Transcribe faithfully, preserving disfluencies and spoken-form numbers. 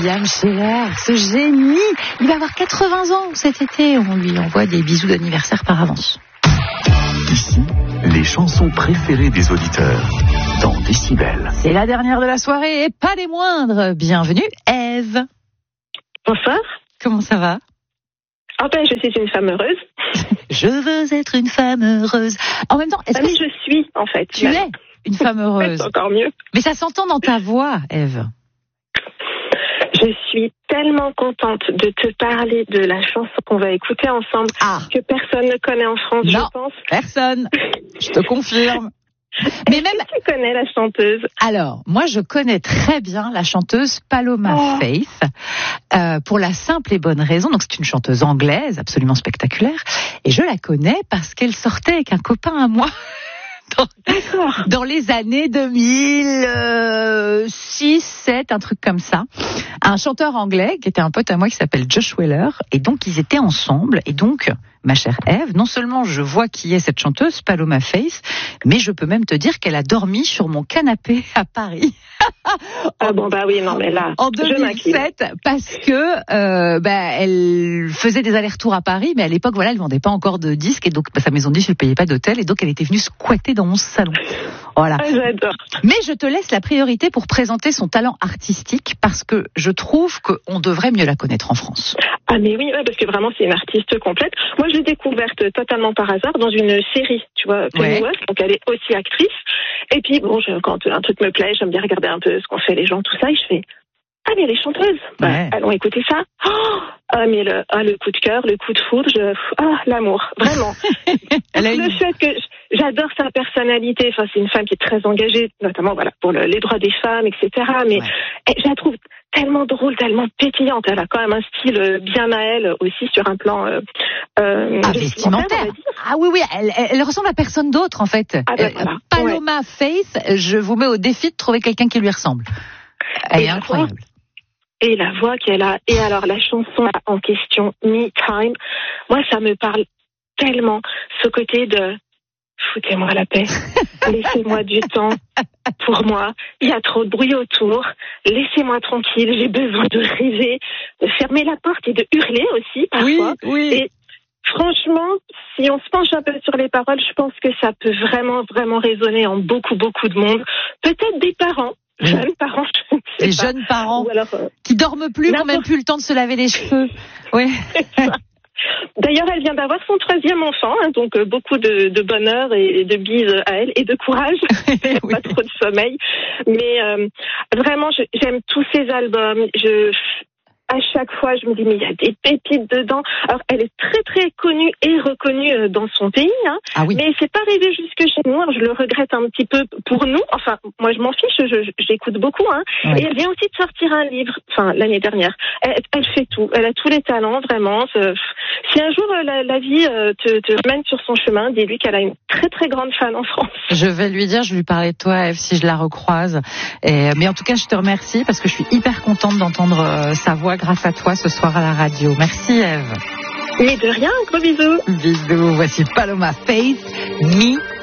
William Scheller, ce génie, il va avoir quatre-vingts ans cet été. On lui envoie des bisous d'anniversaire par avance. Ici, les chansons préférées des auditeurs dans Décibel. C'est la dernière de la soirée et pas des moindres. Bienvenue, Ève. Bonsoir. Comment ça va? Ah ben, je suis une femme heureuse. Je veux être une femme heureuse. En même temps, est-ce ah, que mais je suis, en fait. Tu même. es une femme heureuse. C'est encore mieux. Mais ça s'entend dans ta voix, Ève. Je suis tellement contente de te parler de la chanson qu'on va écouter ensemble, ah. que personne ne connaît en France, non, je pense. Personne. Je te confirme. Mais même que tu connais la chanteuse? Alors, moi, je connais très bien la chanteuse Paloma oh. Faith, euh, pour la simple et bonne raison. Donc, c'est une chanteuse anglaise, absolument spectaculaire, et je la connais parce qu'elle sortait avec un copain à moi. Dans, dans les années deux mille six, sept, un truc comme ça. Un chanteur anglais qui était un pote à moi qui s'appelle Josh Weller. Et donc, ils étaient ensemble. Et donc, ma chère Ève, non seulement je vois qui est cette chanteuse, Paloma Faith, mais je peux même te dire qu'elle a dormi sur mon canapé à Paris. Ah bon, bah oui, non, mais là, en deux mille sept, parce que euh, bah, elle faisait des allers-retours à Paris, mais à l'époque, voilà, elle vendait pas encore de disques, et donc bah, sa maison de disques ne payait pas d'hôtel, et donc elle était venue squatter dans mon salon. Voilà. Ah, j'adore. Mais je te laisse la priorité pour présenter son talent artistique, parce que je trouve qu'on devrait mieux la connaître en France. Ah mais oui, ouais, parce que vraiment c'est une artiste complète. Moi je l'ai découverte totalement par hasard dans une série, tu vois, Pennyworth, ouais. Donc elle est aussi actrice. Et puis bon, je, quand un truc me plaît, j'aime bien regarder un peu ce qu'ont fait les gens, tout ça, et je fais ah mais elle est chanteuse. Bah, ouais. Allons écouter ça. Oh, ah mais le, ah, le coup de cœur, le coup de foudre, je, ah l'amour, vraiment. Elle a une... Le fait que j'adore sa personnalité. Enfin c'est une femme qui est très engagée, notamment voilà pour le, les droits des femmes, et cetera. Mais ouais. elle, je la trouve tellement drôle, tellement pétillante. Elle a quand même un style bien à elle aussi sur un plan euh, euh, ah, vestimentaire. Ah oui, oui, elle, elle, elle ressemble à personne d'autre en fait. Ah ben, voilà. Paloma ouais. Faith, je vous mets au défi de trouver quelqu'un qui lui ressemble. Elle et est incroyable. Voix, et la voix qu'elle a. Et alors la chanson en question, Me Time, moi ça me parle tellement. Ce côté de foutez-moi la paix, laissez-moi du temps pour moi, il y a trop de bruit autour, laissez-moi tranquille, j'ai besoin de rêver, de fermer la porte et de hurler aussi parfois. Oui, oui. Et franchement, si on se penche un peu sur les paroles, je pense que ça peut vraiment, vraiment résonner en beaucoup, beaucoup de monde. Peut-être des parents, oui. jeunes parents, je ne sais des pas. jeunes parents alors, euh, qui dorment plus, qui n'ont même plus le temps de se laver les cheveux. Oui. D'ailleurs, elle vient d'avoir son troisième enfant, hein, donc euh, beaucoup de, de bonheur et de bises à elle et de courage. Oui. Pas trop de sommeil, mais euh, vraiment, je, j'aime tous ses albums. Je à chaque fois, je me dis mais il y a des pépites dedans. Alors, elle est très très connue et reconnue dans son pays, hein, ah oui. mais c'est pas arrivé jusque chez nous. Alors, je le regrette un petit peu pour nous. Enfin, moi, je m'en fiche, je, je, j'écoute beaucoup. Hein. Oui. Et elle vient aussi de sortir un livre, enfin l'année dernière. Elle, elle fait tout. Elle a tous les talents, vraiment. Si un jour la, la vie te, te mène sur son chemin, dis-lui qu'elle a une très très grande fan en France. Je vais lui dire, je vais lui parler de toi, Ève, si je la recroise. Et, mais en tout cas, je te remercie parce que je suis hyper contente d'entendre euh, sa voix grâce à toi ce soir à la radio. Merci, Ève. Mais de rien, gros bisous. Bisous. Voici Paloma Faith, Me